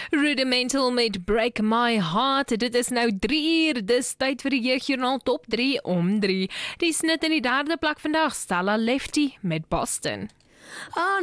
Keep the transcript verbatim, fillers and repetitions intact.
Rudimental met Break My Heart. Dit is nou drie uur, dis tyd vir die Jeugjoernaal Top drie om drie. Die snit in die derde plek vandag, Stella Lefty met Boston. Oh,